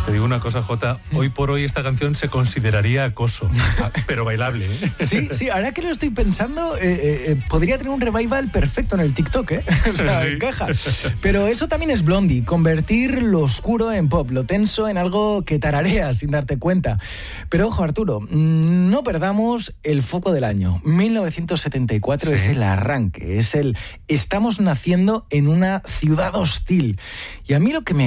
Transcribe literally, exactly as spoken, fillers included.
Te digo una cosa, Jota, hoy por hoy esta canción se consideraría acoso, pero bailable, ¿eh? Sí, sí, ahora que lo estoy pensando, eh, eh, podría tener un revival perfecto en el TikTok, ¿eh? O sea, Sí. encaja. Pero eso también es Blondie, convertir lo oscuro en pop, lo tenso en algo que tarareas sin darte cuenta. Pero ojo, Arturo, no perdamos el foco del año. mil novecientos setenta y cuatro Sí. es el arranque, es el estamos naciendo en una ciudad hostil. Y a mí lo que me